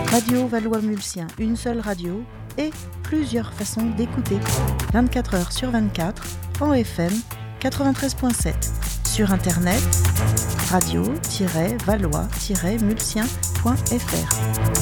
Radio Valois-Mulsien, une seule radio et plusieurs façons d'écouter. 24 heures sur 24, en FM 93.7. Sur internet, radio-valois-mulsien.fr.